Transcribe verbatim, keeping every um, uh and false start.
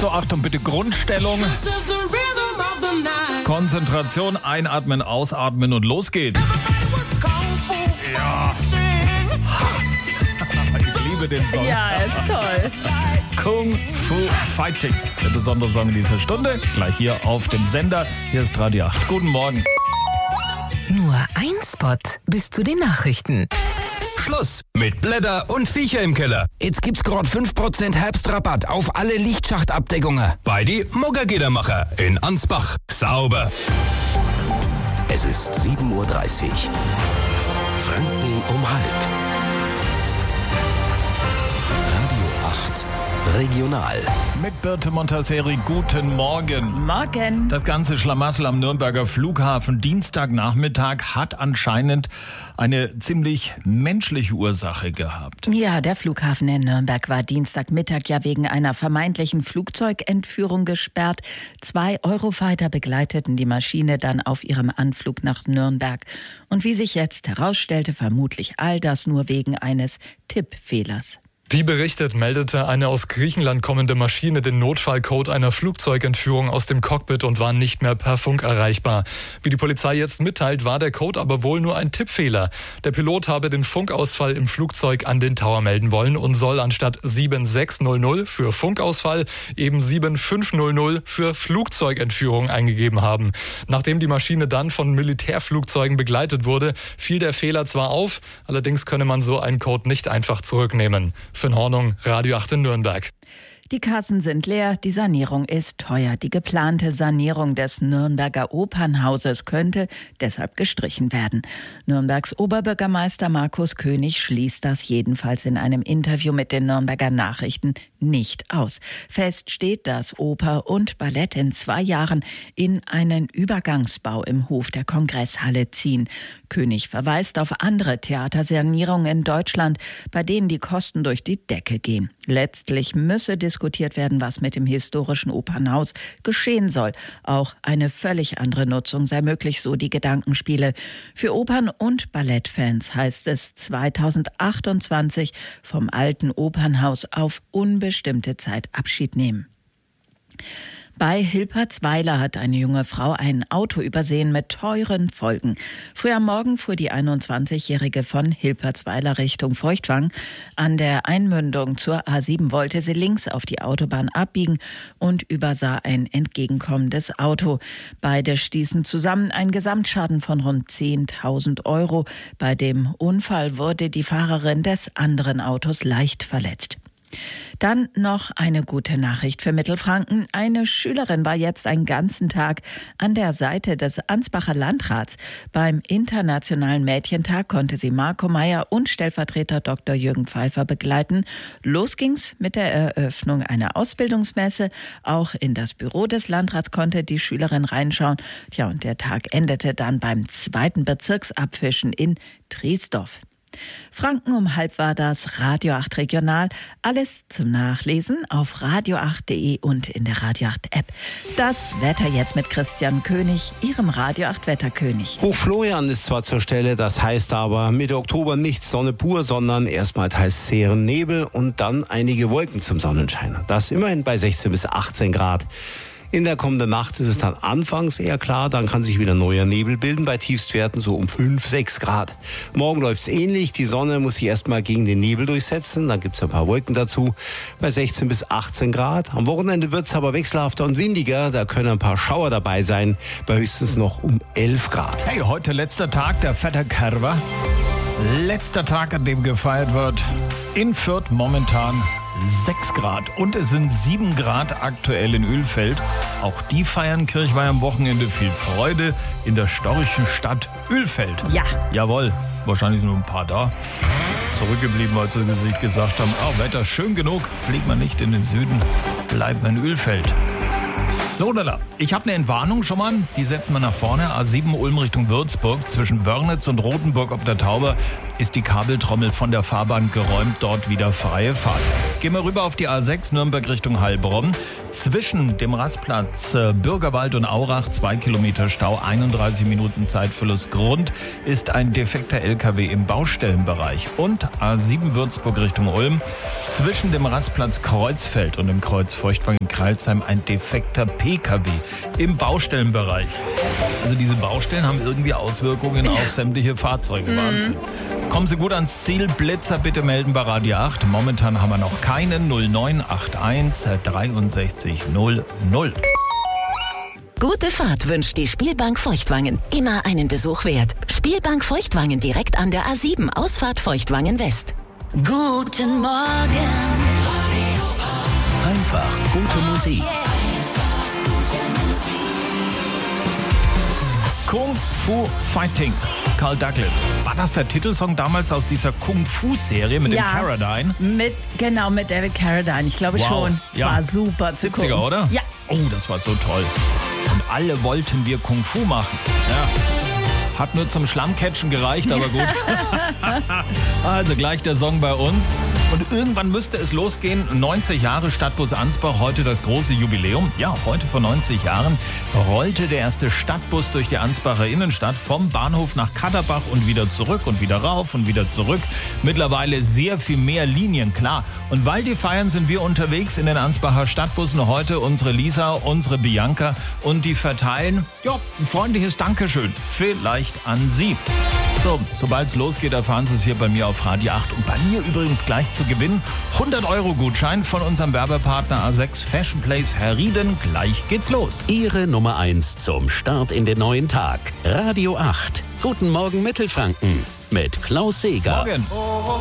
So, Achtung, bitte Grundstellung. Konzentration, einatmen, ausatmen und los geht's. Ja. Ich liebe den Song. Ja, er ist toll. Kung Fu Fighting. Der besondere Song in dieser Stunde. Gleich hier auf dem Sender. Hier ist Radio acht. Guten Morgen. Nur ein Spot bis zu den Nachrichten. Schluss mit Blätter und Viecher im Keller. Jetzt gibt's gerade fünf Prozent Herbstrabatt auf alle Lichtschachtabdeckungen. Bei die Muggergidermacher in Ansbach. Sauber. Es ist sieben Uhr dreißig. Franken um halb. Radio acht. Regional. Mit Birte Montaseri, guten Morgen. Morgen. Das ganze Schlamassel am Nürnberger Flughafen Dienstagnachmittag hat anscheinend eine ziemlich menschliche Ursache gehabt. Ja, der Flughafen in Nürnberg war Dienstagmittag ja wegen einer vermeintlichen Flugzeugentführung gesperrt. Zwei Eurofighter begleiteten die Maschine dann auf ihrem Anflug nach Nürnberg. Und wie sich jetzt herausstellte, vermutlich all das nur wegen eines Tippfehlers. Wie berichtet, meldete eine aus Griechenland kommende Maschine den Notfallcode einer Flugzeugentführung aus dem Cockpit und war nicht mehr per Funk erreichbar. Wie die Polizei jetzt mitteilt, war der Code aber wohl nur ein Tippfehler. Der Pilot habe den Funkausfall im Flugzeug an den Tower melden wollen und soll anstatt sieben sechs null null für Funkausfall eben sieben fünf null null für Flugzeugentführung eingegeben haben. Nachdem die Maschine dann von Militärflugzeugen begleitet wurde, fiel der Fehler zwar auf, allerdings könne man so einen Code nicht einfach zurücknehmen. Finn Hornung, Radio acht in Nürnberg. Die Kassen sind leer, die Sanierung ist teuer. Die geplante Sanierung des Nürnberger Opernhauses könnte deshalb gestrichen werden. Nürnbergs Oberbürgermeister Markus König schließt das jedenfalls in einem Interview mit den Nürnberger Nachrichten nicht aus. Fest steht, dass Oper und Ballett in zwei Jahren in einen Übergangsbau im Hof der Kongresshalle ziehen. König verweist auf andere Theatersanierungen in Deutschland, bei denen die Kosten durch die Decke gehen. Letztlich müsse diskutiert werden, was mit dem historischen Opernhaus geschehen soll. Auch eine völlig andere Nutzung sei möglich, so die Gedankenspiele. Für Opern- und Ballettfans heißt es zweitausendachtundzwanzig vom alten Opernhaus auf unbestimmte Zeit Abschied nehmen. Bei Hilpertsweiler hat eine junge Frau ein Auto übersehen mit teuren Folgen. Früh am Morgen fuhr die einundzwanzigjährige von Hilpertsweiler Richtung Feuchtwang. An der Einmündung zur A sieben wollte sie links auf die Autobahn abbiegen und übersah ein entgegenkommendes Auto. Beide stießen zusammen, ein Gesamtschaden von rund zehntausend Euro. Bei dem Unfall wurde die Fahrerin des anderen Autos leicht verletzt. Dann noch eine gute Nachricht für Mittelfranken. Eine Schülerin war jetzt einen ganzen Tag an der Seite des Ansbacher Landrats. Beim Internationalen Mädchentag konnte sie Marco Meyer und Stellvertreter Doktor Jürgen Pfeiffer begleiten. Los ging's mit der Eröffnung einer Ausbildungsmesse. Auch in das Büro des Landrats konnte die Schülerin reinschauen. Tja, und der Tag endete dann beim zweiten Bezirksabfischen in Triesdorf. Franken um halb war das Radio acht Regional. Alles zum Nachlesen auf radio acht punkt de und in der Radio acht App. Das Wetter jetzt mit Christian König, Ihrem Radio acht Wetterkönig. Hoch Florian ist zwar zur Stelle, das heißt aber Mitte Oktober nicht Sonne pur, sondern erstmal teils zähen Nebel und dann einige Wolken zum Sonnenschein. Das immerhin bei sechzehn bis achtzehn Grad. In der kommenden Nacht ist es dann anfangs eher klar, dann kann sich wieder neuer Nebel bilden, bei Tiefstwerten so um fünf, sechs Grad. Morgen läuft's ähnlich, die Sonne muss sich erstmal gegen den Nebel durchsetzen, dann gibt's ein paar Wolken dazu, bei sechzehn bis achtzehn Grad. Am Wochenende wird's aber wechselhafter und windiger, da können ein paar Schauer dabei sein, bei höchstens noch um elf Grad. Hey, heute letzter Tag der Vetterkerwa. Letzter Tag, an dem gefeiert wird. In Fürth momentan sechs Grad und es sind sieben Grad aktuell in Ölfeld. Auch die feiern Kirchweih am Wochenende. Viel Freude in der storchischen Stadt Ölfeld. Ja. Jawohl, wahrscheinlich nur ein paar da. Zurückgeblieben, als sie sich gesagt haben, ah, Wetter schön genug, fliegt man nicht in den Süden, bleibt man in Ölfeld. So, lala. Ich habe eine Entwarnung schon mal. Die setzen wir nach vorne. A sieben Ulm Richtung Würzburg. Zwischen Wörnitz und Rothenburg ob der Tauber ist die Kabeltrommel von der Fahrbahn geräumt. Dort wieder freie Fahrt. Gehen wir rüber auf die A sechs Nürnberg Richtung Heilbronn. Zwischen dem Rastplatz äh, Bürgerwald und Aurach zwei Kilometer Stau, einunddreißig Minuten Zeitverlust. Grund ist ein defekter L K W im Baustellenbereich. Und A sieben Würzburg Richtung Ulm. Zwischen dem Rastplatz Kreuzfeld und dem Kreuz Feuchtwangen-Kreilsheim ein defekter P K W im Baustellenbereich. Also diese Baustellen haben irgendwie Auswirkungen auf sämtliche Fahrzeuge. Mhm. Wahnsinn. Kommen Sie gut ans Ziel. Blitzer bitte melden bei Radio acht. Momentan haben wir noch keinen. null neun acht eins dreiundsechzig null null. Gute Fahrt wünscht die Spielbank Feuchtwangen. Immer einen Besuch wert. Spielbank Feuchtwangen direkt an der A sieben, Ausfahrt Feuchtwangen West. Guten Morgen. Einfach gute Musik. Kung Fu Fighting. Carl Douglas. War das der Titelsong damals aus dieser Kung Fu Serie mit ja, dem Carradine? Mit, genau, mit David Carradine. Ich glaube wow. schon. Es ja. war super zu siebziger, gucken. oder? Ja. Oh, das war so toll. Und alle wollten wir Kung Fu machen. Ja. Hat nur zum Schlammcatchen gereicht, aber gut. Also gleich der Song bei uns. Und irgendwann müsste es losgehen. neunzig Jahre Stadtbus Ansbach, heute das große Jubiläum. Ja, heute vor neunzig Jahren rollte der erste Stadtbus durch die Ansbacher Innenstadt vom Bahnhof nach Katterbach und wieder zurück und wieder rauf und wieder zurück. Mittlerweile sehr viel mehr Linien, klar. Und weil die feiern, sind wir unterwegs in den Ansbacher Stadtbussen. Heute unsere Lisa, unsere Bianca und die verteilen, ja, ein freundliches Dankeschön. Vielleicht an Sie. So, sobald es losgeht, erfahren Sie es hier bei mir auf Radio acht. Und bei mir übrigens gleich zu gewinnen hundert Euro Gutschein von unserem Werbepartner A sechs Fashion Place Herrieden. Gleich geht's los. Ihre Nummer eins zum Start in den neuen Tag. Radio acht. Guten Morgen Mittelfranken mit Klaus Seeger. Morgen.